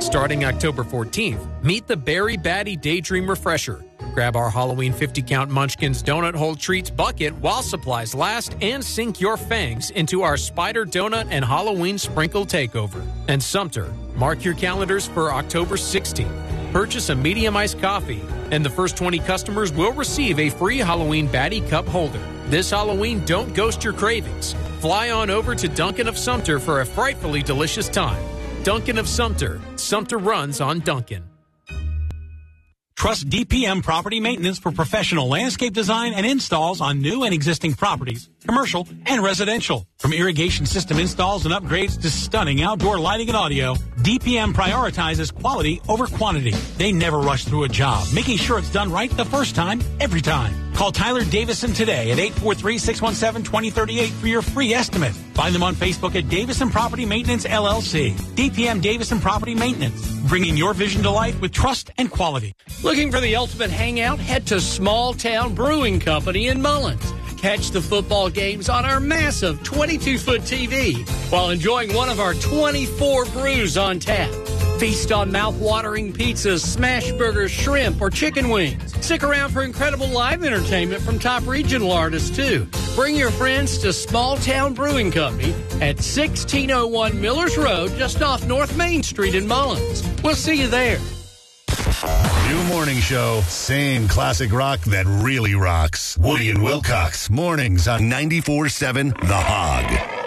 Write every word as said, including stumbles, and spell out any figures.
Starting October fourteenth, meet the Berry Batty Daydream Refresher. Grab our Halloween fifty-count Munchkins Donut Hole Treats bucket while supplies last and sink your fangs into our Spider Donut and Halloween Sprinkle Takeover. And Sumter, mark your calendars for October sixteenth. Purchase a medium iced coffee, and the first twenty customers will receive a free Halloween Batty Cup holder. This Halloween, don't ghost your cravings. Fly on over to Dunkin' of Sumter for a frightfully delicious time. Dunkin' of Sumter. Sumter runs on Dunkin'. Trust D P M Property Maintenance for professional landscape design and installs on new and existing properties, commercial and residential. From irrigation system installs and upgrades to stunning outdoor lighting and audio, D P M prioritizes quality over quantity. They never rush through a job, making sure it's done right the first time, every time. Call Tyler Davison today at eight four three, six one seven, two zero three eight for your free estimate. Find them on Facebook at Davison Property Maintenance, L L C. D P M Davison Property Maintenance, bringing your vision to life with trust and quality. Looking for the ultimate hangout? Head to Small Town Brewing Company in Mullins. Catch the football games on our massive twenty-two foot T V while enjoying one of our twenty-four brews on tap. Feast on mouth-watering pizzas, smash burgers, shrimp, or chicken wings. Stick around for incredible live entertainment from top regional artists, too. Bring your friends to Small Town Brewing Company at sixteen oh one Millers Road, just off North Main Street in Mullins. We'll see you there. New morning show, same classic rock that really rocks. Woody and Wilcox, mornings on ninety-four seven The Hog.